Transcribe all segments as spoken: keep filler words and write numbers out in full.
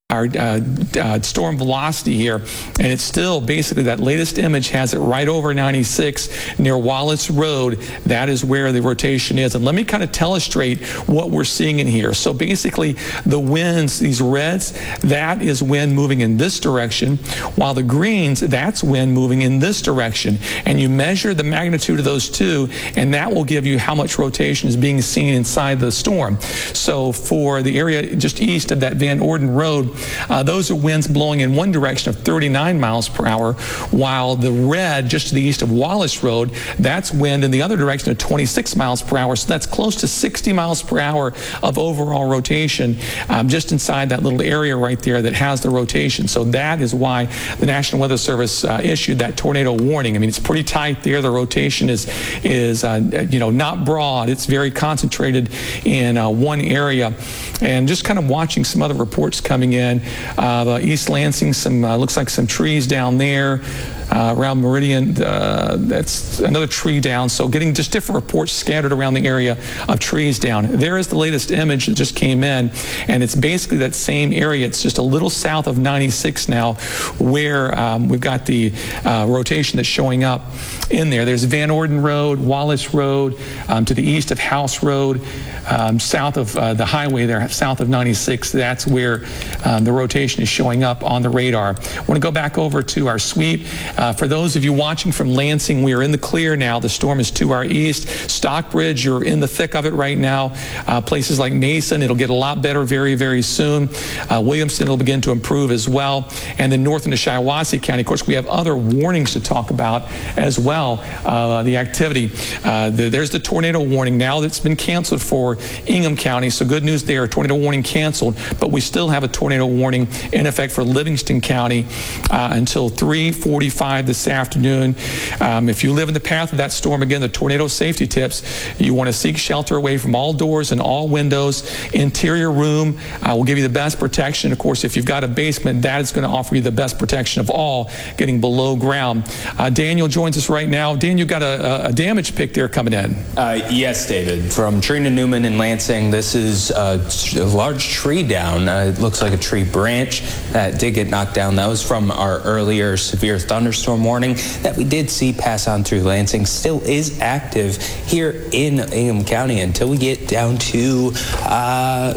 our uh, uh, storm velocity here, and it's still basically that latest image has it right over ninety-six near Wallace Road. That is where the rotation is. And let me kind of illustrate what we're seeing in here. So basically the winds, these reds, that is wind moving in this direction, while the greens, that's wind moving in this direction. And you measure the magnitude of those two, and that will give you how much rotation is being seen inside the storm. So for the area just east of that Van Orden Road, Uh, those are winds blowing in one direction of thirty-nine miles per hour, while the red just to the east of Wallace Road, that's wind in the other direction of twenty-six miles per hour. So that's close to sixty miles per hour of overall rotation um, just inside that little area right there that has the rotation. So that is why the National Weather Service uh, issued that tornado warning. I mean, it's pretty tight there. The rotation is, is uh, you know, not broad. It's very concentrated in uh, one area. And just kind of watching some other reports coming in. Uh, East Lansing, some uh, looks like some trees down there. Uh, around Meridian, uh, that's another tree down. So getting just different reports scattered around the area of trees down. There is the latest image that just came in, and it's basically that same area. It's just a little south of ninety-six now, where um, we've got the uh, rotation that's showing up in there. There's Van Orden Road, Wallace Road, um, to the east of House Road, um, south of uh, the highway there, south of ninety-six. That's where um, the rotation is showing up on the radar. I want to go back over to our sweep. Uh, for those of you watching from Lansing, we are in the clear now. The storm is to our east. Stockbridge, you're in the thick of it right now. Uh, places like Mason, it'll get a lot better very, very soon. Uh, Williamston will begin to improve as well. And then north into Shiawassee County, of course, we have other warnings to talk about as well. Uh, the activity, uh, the, there's the tornado warning now that's been canceled for Ingham County. So good news there, tornado warning canceled, but we still have a tornado warning in effect for Livingston County uh, until three forty-five this afternoon. Um, if you live in the path of that storm, again, the tornado safety tips, you want to seek shelter away from all doors and all windows. Interior room uh, will give you the best protection. Of course, if you've got a basement, that is going to offer you the best protection of all, getting below ground. Uh, Daniel joins us right now. Dan, you've got a, a damage pick there coming in. Uh, yes, David. From Trina Newman in Lansing, this is a, a large tree down. Uh, it looks like a tree branch that did get knocked down. That was from our earlier severe thunderstorm warning that we did see pass on through Lansing. Still is active here in Ingham County until we get down to uh,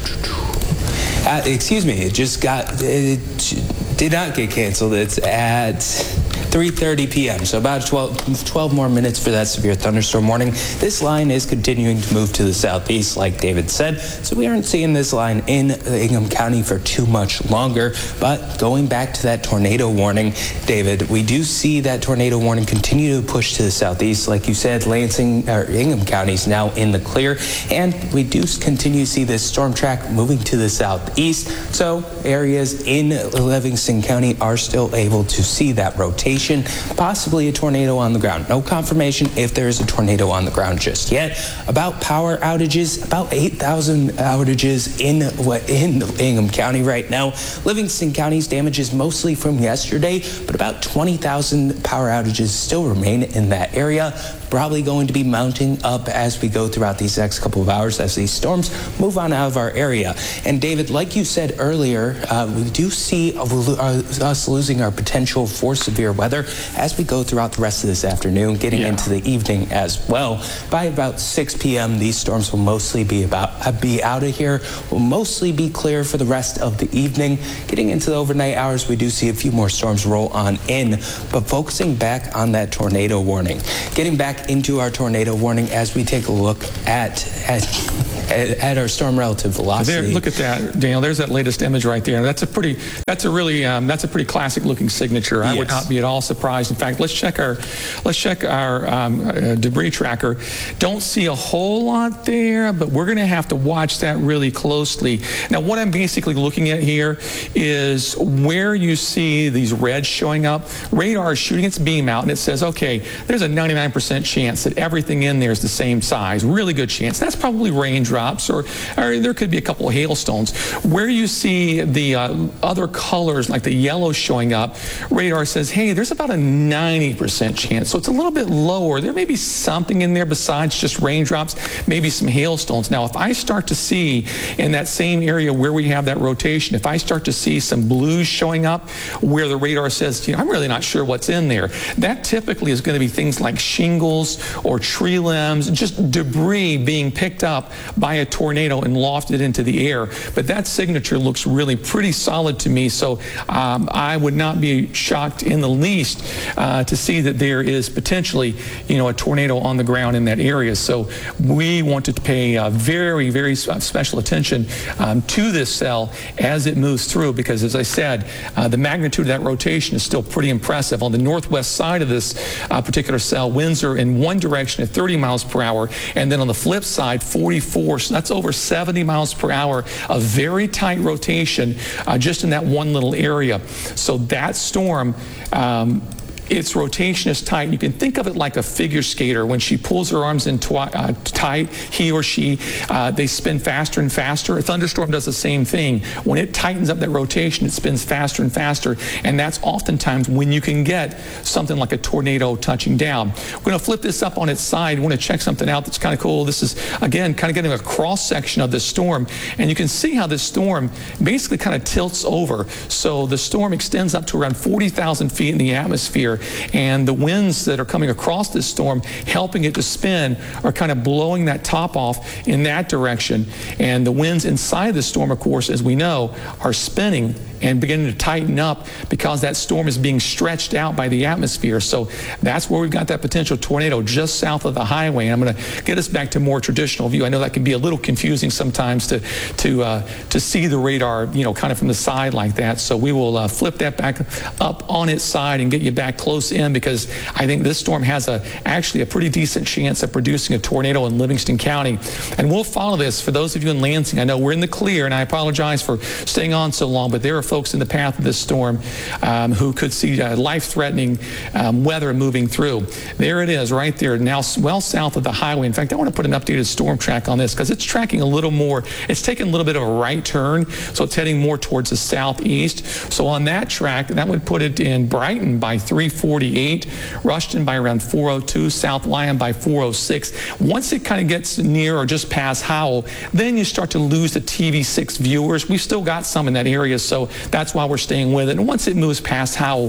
uh excuse me, it just got it did not get canceled. It's at three thirty p m So about twelve, twelve more minutes for that severe thunderstorm warning. This line is continuing to move to the southeast, like David said, so we aren't seeing this line in Ingham County for too much longer. But going back to that tornado warning, David, we do see that tornado warning continue to push to the southeast. Like you said, Lansing or Ingham County is now in the clear, and we do continue to see this storm track moving to the southeast. So areas in Livingston County are still able to see that rotation, possibly a tornado on the ground. No confirmation if there is a tornado on the ground just yet. About power outages, about eight thousand outages in what in Ingham County right now. Livingston County's damage is mostly from yesterday, but about twenty thousand power outages still remain in that area. Probably going to be mounting up as we go throughout these next couple of hours as these storms move on out of our area. And David, like you said earlier, uh, we do see us losing our potential for severe weather as we go throughout the rest of this afternoon, getting yeah. into the evening as well. By about six p m, these storms will mostly be about be out of here. Will mostly be clear for the rest of the evening. Getting into the overnight hours, we do see a few more storms roll on in, but focusing back on that tornado warning. Getting back into our tornado warning as we take a look at at, at our storm relative velocity. There, look at that, Daniel. There's that latest image right there. That's a pretty. That's a really. Um, that's a pretty classic looking signature. I yes. would not be at all surprised. In fact, let's check our. Let's check our um, uh, debris tracker. Don't see a whole lot there, but we're going to have to watch that really closely. Now, what I'm basically looking at here is where you see these reds showing up. Radar is shooting its beam out, and it says, okay, there's a ninety-nine percent chance that everything in there is the same size. Really good chance. That's probably raindrops, or, or there could be a couple of hailstones. Where you see the uh, other colors, like the yellow showing up, radar says, hey, there's about a ninety percent chance. So it's a little bit lower. There may be something in there besides just raindrops, maybe some hailstones. Now, if I start to see in that same area where we have that rotation, if I start to see some blues showing up where the radar says, you know, I'm really not sure what's in there, that typically is going to be things like shingles or tree limbs, just debris being picked up by a tornado and lofted into the air. But that signature looks really pretty solid to me, so um, I would not be shocked in the least uh, to see that there is potentially, you know, a tornado on the ground in that area. So we want to pay uh, very, very special attention um, to this cell as it moves through, because as I said, uh, the magnitude of that rotation is still pretty impressive. On the northwest side of this uh, particular cell, winds are in one direction at thirty miles per hour, and then on the flip side, forty-four, so that's over seventy miles per hour, a very tight rotation uh, just in that one little area. So that storm, um, its rotation is tight. You can think of it like a figure skater. When she pulls her arms in uh, tight, he or she, uh, they spin faster and faster. A thunderstorm does the same thing. When it tightens up that rotation, it spins faster and faster, and that's oftentimes when you can get something like a tornado touching down. We're going to flip this up on its side. We want to check something out that's kind of cool. This is, again, kind of getting a cross-section of this storm, and you can see how this storm basically kind of tilts over. So the storm extends up to around forty thousand feet in the atmosphere, and the winds that are coming across this storm, helping it to spin, are kind of blowing that top off in that direction. And the winds inside the storm, of course, as we know, are spinning and beginning to tighten up because that storm is being stretched out by the atmosphere. So that's where we've got that potential tornado just south of the highway. And I'm going to get us back to more traditional view. I know that can be a little confusing sometimes to to uh, to see the radar, you know, kind of from the side like that. So we will uh, flip that back up on its side and get you back close in, because I think this storm has a actually a pretty decent chance of producing a tornado in Livingston County. And we'll follow this. For those of you in Lansing, I know we're in the clear, and I apologize for staying on so long, but there are folks in the path of this storm um, who could see uh, life-threatening um, weather moving through. There it is right there, now well south of the highway. In fact, I want to put an updated storm track on this because it's tracking a little more. It's taking a little bit of a right turn, so it's heading more towards the southeast. So on that track, that would put it in Brighton by three forty-eight, Rushton by around four oh two, South Lyon by four oh six. Once it kind of gets near or just past Howell, then you start to lose the T V six viewers. We've still got some in that area, so that's why we're staying with it. And once it moves past Howell,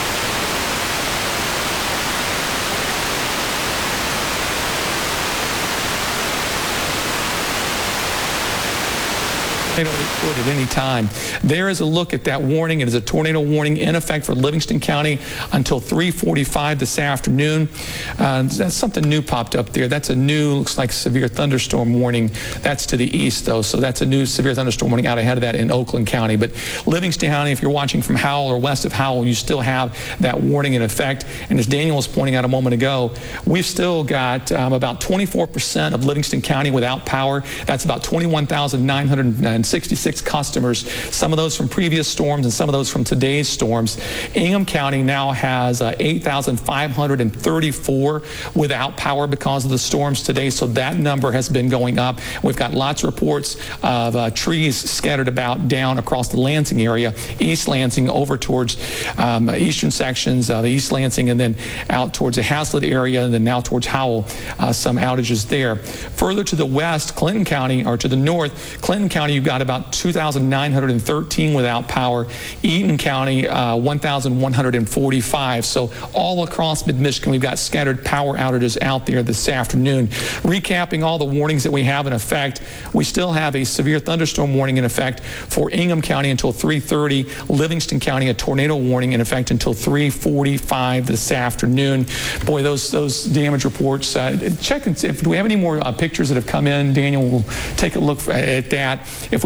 at any time. There is a look at that warning. It is a tornado warning in effect for Livingston County until three forty-five this afternoon. Uh, that's something new popped up there. That's a new, looks like severe thunderstorm warning. That's to the east, though, so that's a new severe thunderstorm warning out ahead of that in Oakland County. But Livingston County, if you're watching from Howell or west of Howell, you still have that warning in effect. And as Daniel was pointing out a moment ago, we've still got um, about twenty-four percent of Livingston County without power. That's about twenty-one thousand nine hundred sixty-six customers, some of those from previous storms and some of those from today's storms. Ingham County now has uh, eight thousand five hundred thirty-four without power because of the storms today, so that number has been going up. We've got lots of reports of uh, trees scattered about down across the Lansing area, East Lansing over towards um, eastern sections of East Lansing, and then out towards the Hazlitt area, and then now towards Howell, uh, some outages there. Further to the west, Clinton County, or to the north, Clinton County, you've got about two thousand nine hundred thirteen without power. Eaton County, uh, one thousand one hundred forty-five. So all across mid-Michigan, we've got scattered power outages out there this afternoon. Recapping all the warnings that we have in effect, we still have a severe thunderstorm warning in effect for Ingham County until three thirty. Livingston County, a tornado warning in effect until three forty-five this afternoon. Boy, those those damage reports. Uh, check and see if do we have any more uh, pictures that have come in. Daniel will take a look at that. If we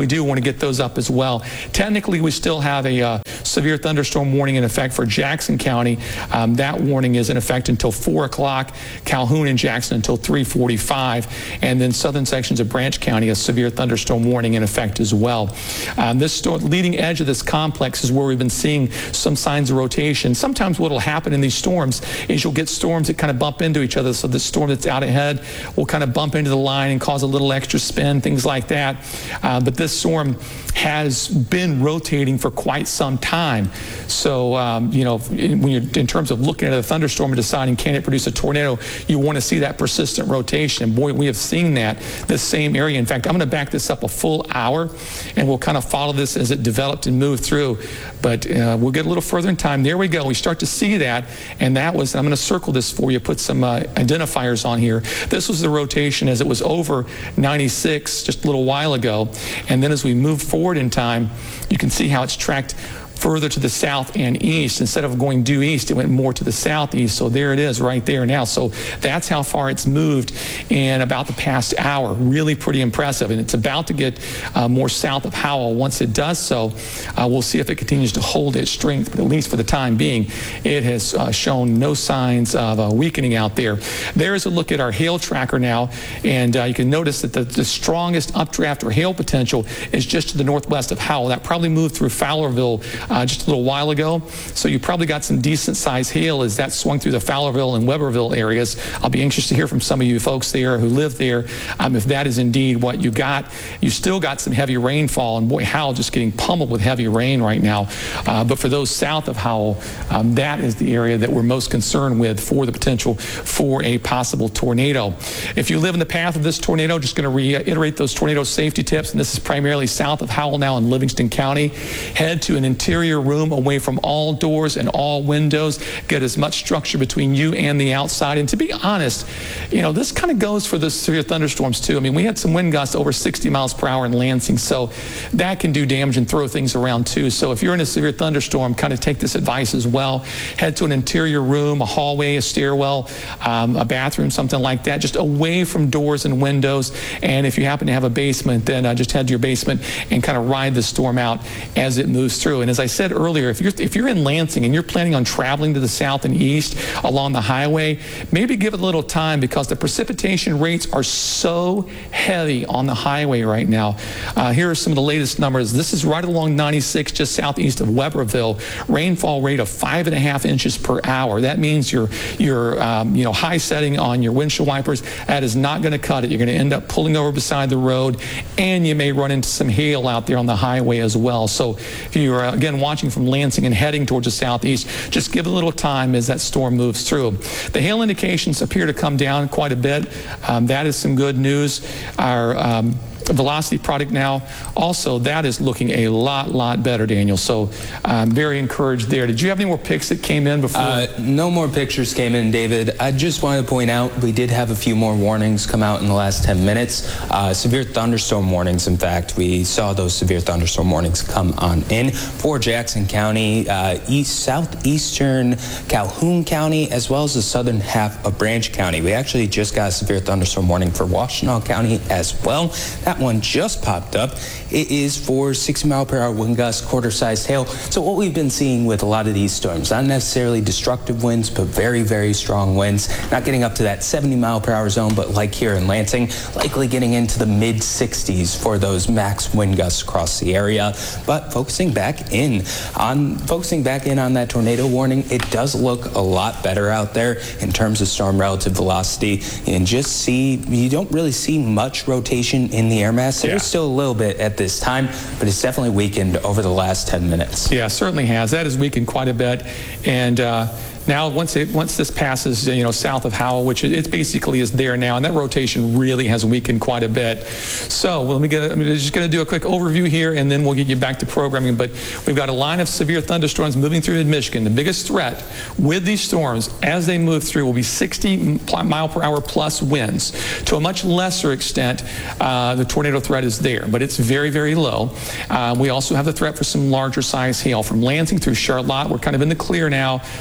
we do want to get those up as well. Technically, we still have a uh, severe thunderstorm warning in effect for Jackson County. Um, that warning is in effect until four o'clock, Calhoun and Jackson until three forty-five, and then southern sections of Branch County, a severe thunderstorm warning in effect as well. Um, this storm, leading edge of this complex is where we've been seeing some signs of rotation. Sometimes what will happen in these storms is you'll get storms that kind of bump into each other. So the storm that's out ahead will kind of bump into the line and cause a little extra spin, things like that. Uh, but this storm has been rotating for quite some time. So, um, you know, in, when you're in terms of looking at a thunderstorm and deciding can it produce a tornado, you want to see that persistent rotation. And boy, we have seen that, this same area. In fact, I'm going to back this up a full hour, and we'll kind of follow this as it developed and moved through. But uh, we'll get a little further in time. There we go. We start to see that, and that was, I'm going to circle this for you, put some uh, identifiers on here. This was the rotation as it was over ninety-six just a little while ago. And then as we move forward in time, you can see how it's tracked further to the south and east. Instead of going due east, it went more to the southeast. So there it is right there now. So that's how far it's moved in about the past hour. Really pretty impressive. And it's about to get uh, more south of Howell. Once it does so, uh, we'll see if it continues to hold its strength. But at least for the time being, it has uh, shown no signs of uh, weakening out there. There's a look at our hail tracker now. And uh, you can notice that the, the strongest updraft or hail potential is just to the northwest of Howell. That probably moved through Fowlerville Uh, just a little while ago. So you probably got some decent sized hail as that swung through the Fowlerville and Weberville areas. I'll be anxious to hear from some of you folks there who live there um, if that is indeed what you got. You still got some heavy rainfall, and boy, Howell just getting pummeled with heavy rain right now. Uh, but for those south of Howell, um, that is the area that we're most concerned with for the potential for a possible tornado. If you live in the path of this tornado, just going to reiterate those tornado safety tips, and this is primarily south of Howell now in Livingston County. Head to an interior room away from all doors and all windows. Get as much structure between you and the outside. And to be honest, you know, this kind of goes for the severe thunderstorms too. I mean, we had some wind gusts over sixty miles per hour in Lansing, so that can do damage and throw things around too. So if you're in a severe thunderstorm, kind of take this advice as well. Head to an interior room, a hallway, a stairwell, um, a bathroom, something like that, just away from doors and windows. And if you happen to have a basement, then uh, just head to your basement and kind of ride the storm out as it moves through. And as I said earlier, if you're if you're in Lansing and you're planning on traveling to the south and east along the highway, maybe give it a little time, because the precipitation rates are so heavy on the highway right now. Uh, here are some of the latest numbers. This is right along ninety-six, just southeast of Weberville. Rainfall rate of five and a half inches per hour. That means your your um, you know high setting on your windshield wipers, that is not going to cut it. You're going to end up pulling over beside the road, and you may run into some hail out there on the highway as well. So if you're uh, again watching from Lansing and heading towards the southeast, just give it a little time as that storm moves through. The hail indications appear to come down quite a bit. Um, that is some good news. Our um, velocity product now, also, that is looking a lot, lot better, Daniel. So I'm very encouraged there. Did you have any more pics that came in before? Uh, no more pictures came in, David. I just want to point out we did have a few more warnings come out in the last ten minutes. Uh, severe thunderstorm warnings, in fact. We saw those severe thunderstorm warnings come on in for Jackson County, uh, east, southeastern Calhoun County, as well as the southern half of Branch County. We actually just got a severe thunderstorm warning for Washtenaw County as well. That one just popped up. It is for sixty mile per hour wind gusts, quarter-sized hail. So what we've been seeing with a lot of these storms, not necessarily destructive winds, but very, very strong winds. Not getting up to that seventy mile per hour zone, but like here in Lansing, likely getting into the mid sixties for those max wind gusts across the area. But focusing back in on focusing back in on that tornado warning, it does look a lot better out there in terms of storm relative velocity. And just see, you don't really see much rotation in the air mass. There's yeah. still a little bit at this time, but it's definitely weakened over the last ten minutes. Yeah, certainly has. That has weakened quite a bit. And uh, now, once it once this passes, you know, south of Howell, which it, it basically is there now, and that rotation really has weakened quite a bit. So, well, let me get. I'm just going to do a quick overview here, and then we'll get you back to programming. But we've got a line of severe thunderstorms moving through Michigan. The biggest threat with these storms, as they move through, will be sixty mile per hour plus winds. To a much lesser extent, uh, the tornado threat is there, but it's very, very low. Uh, we also have the threat for some larger size hail from Lansing through Charlotte. We're kind of in the clear now, south toward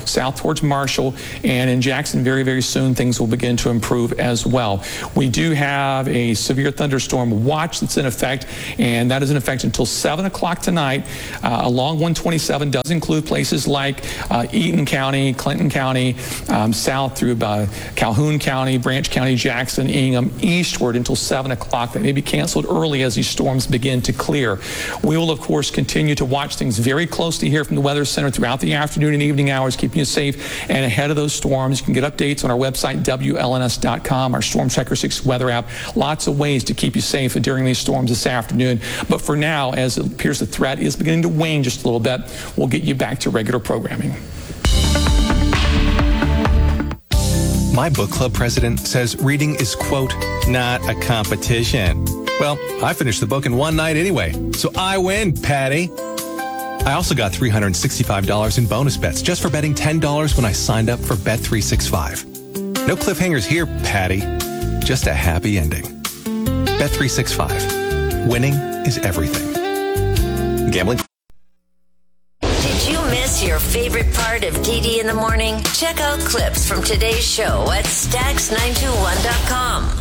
towards Marshall, and in Jackson very, very soon things will begin to improve as well. We do have a severe thunderstorm watch that's in effect, and that is in effect until seven o'clock tonight. Uh, along one twenty-seven does include places like uh, Eaton County, Clinton County, um, south through uh, Calhoun County, Branch County, Jackson, Ingham, eastward until seven o'clock. That may be canceled early as these storms begin to clear. We will, of course, continue to watch things very closely here from the Weather Center throughout the afternoon and evening hours, keeping you safe and ahead of those storms. You can get updates on our website, W L N S dot com, our Storm Checker six weather app. Lots of ways to keep you safe during these storms this afternoon. But for now, as it appears the threat is beginning to wane just a little bit, we'll get you back to regular programming. My book club president says reading is, quote, not a competition. Well, I finished the book in one night anyway, so I win, Patty. I also got three hundred sixty-five dollars in bonus bets just for betting ten dollars when I signed up for Bet three sixty-five. No cliffhangers here, Patty. Just a happy ending. Bet three sixty-five. Winning is everything. Gambling. Did you miss your favorite part of D D in the Morning? Check out clips from today's show at Stax nine two one dot com.